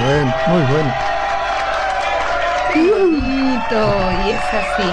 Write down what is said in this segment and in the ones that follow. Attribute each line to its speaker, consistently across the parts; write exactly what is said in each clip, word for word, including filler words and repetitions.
Speaker 1: bueno, muy bueno.
Speaker 2: Qué bonito, y es así.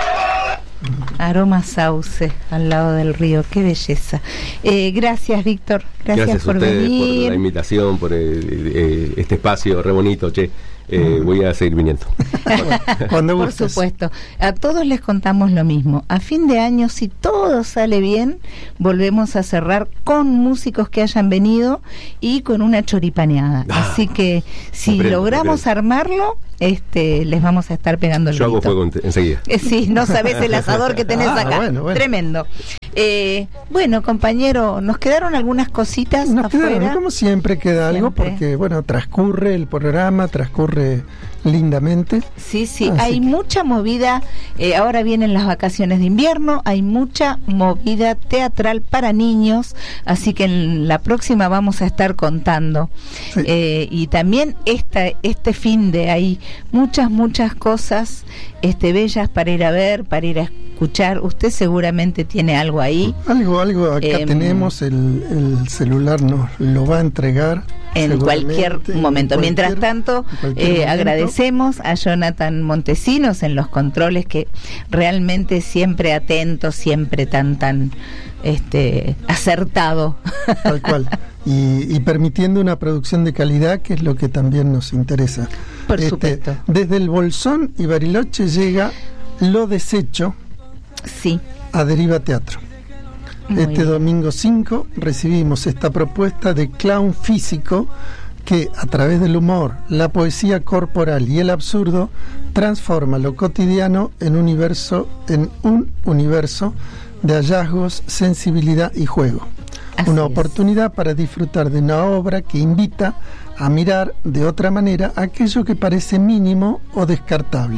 Speaker 2: Aroma sauce al lado del río, qué belleza. Eh, gracias, Víctor, gracias,
Speaker 3: gracias
Speaker 2: por
Speaker 3: a ustedes
Speaker 2: venir.
Speaker 3: por la invitación, por el, eh, este espacio re bonito, che. Eh, mm. Voy a seguir viniendo.
Speaker 1: Cuando
Speaker 2: Por
Speaker 1: gustes.
Speaker 2: supuesto. A todos les contamos lo mismo. A fin de año, si todo sale bien, volvemos a cerrar con músicos que hayan venido y con una choripaneada. Ah, Así que si aprendo, logramos aprendo. armarlo, este, les vamos a estar pegando el
Speaker 3: Yo
Speaker 2: grito.
Speaker 3: hago fuego enseguida.
Speaker 2: Eh, sí, no sabés el asador que tenés ah, acá. Bueno, bueno. Tremendo. Eh, bueno, compañero, nos quedaron algunas cositas
Speaker 1: nos
Speaker 2: afuera.
Speaker 1: Quedaron, como siempre queda siempre. algo, porque bueno, transcurre el programa, transcurre lindamente.
Speaker 2: Sí, sí,
Speaker 1: Así
Speaker 2: hay
Speaker 1: que...
Speaker 2: mucha movida, eh, ahora vienen las vacaciones de invierno, hay mucha movida teatral para niños, así que en la próxima vamos a estar contando. Sí. Eh, y también esta, este fin de hay muchas, muchas cosas este, bellas para ir a ver, para ir a escuchar. Usted seguramente tiene algo ahí.
Speaker 1: Algo, algo acá eh, tenemos, el, el celular nos lo va a entregar.
Speaker 2: En cualquier momento. En cualquier, Mientras tanto, eh, momento. agradecemos a Jonathan Montesinos en los controles, que realmente siempre atento, siempre tan, tan este, acertado.
Speaker 1: Tal cual. Y, y permitiendo una producción de calidad, que es lo que también nos interesa.
Speaker 2: Por
Speaker 1: este,
Speaker 2: supuesto.
Speaker 1: Desde el Bolsón y Bariloche llega Lo Desecho
Speaker 2: sí.
Speaker 1: a Deriva Teatro. Muy este bien. Domingo cinco recibimos esta propuesta de clown físico que a través del humor, la poesía corporal y el absurdo transforma lo cotidiano en, universo, en un universo de hallazgos, sensibilidad y juego. Así una oportunidad es. Para disfrutar de una obra que invita a mirar de otra manera aquello que parece mínimo o descartable.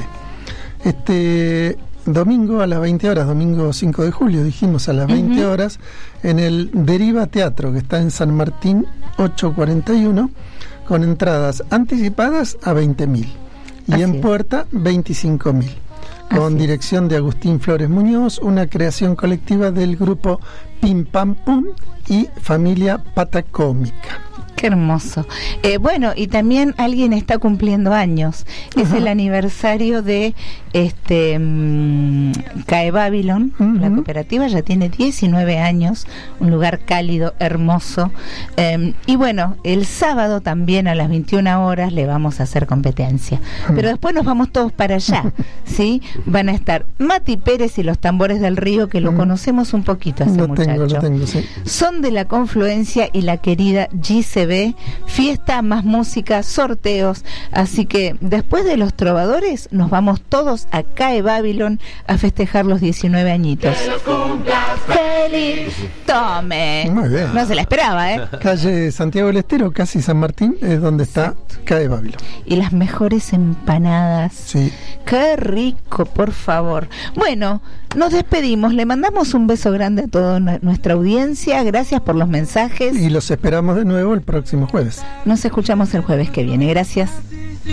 Speaker 1: Este domingo a las veinte horas, domingo cinco de julio, dijimos a las veinte uh-huh. horas, en el Deriva Teatro, que está en San Martín ochocientos cuarenta y uno, con entradas anticipadas a veinte mil y Así en es. puerta veinticinco mil. Con Así dirección es. de Agustín Flores Muñoz, una creación colectiva del grupo Pim Pam Pum y Familia Patacómica.
Speaker 2: Qué hermoso. Eh, bueno, y también alguien está cumpliendo años. Uh-huh. Es el aniversario de este um, CAE Babylon, uh-huh. la cooperativa, ya tiene diecinueve años, un lugar cálido, hermoso. Um, y bueno, el sábado también a las veintiuna horas le vamos a hacer competencia. Uh-huh. Pero después nos vamos todos para allá, ¿sí? Van a estar Mati Pérez y los Tambores del Río, que lo uh-huh. conocemos un poquito a ese
Speaker 1: lo
Speaker 2: muchacho.
Speaker 1: Tengo, lo tengo, sí.
Speaker 2: Son de la Confluencia y la querida G C B, fiesta, más música, sorteos, así que después de los trovadores nos vamos todos a CAE Babylon a festejar los diecinueve añitos. ¡Feliz! ¡Tome!
Speaker 1: Muy bien.
Speaker 2: No se la esperaba, ¿eh?
Speaker 1: Calle Santiago del Estero, casi San Martín, es donde está Exacto. CAE Babylon.
Speaker 2: Y las mejores empanadas.
Speaker 1: Sí.
Speaker 2: ¡Qué rico, por favor! Bueno, nos despedimos, le mandamos un beso grande a toda nuestra audiencia, gracias por los mensajes.
Speaker 1: Y los esperamos de nuevo el próximo jueves.
Speaker 2: Nos escuchamos el jueves que viene, gracias.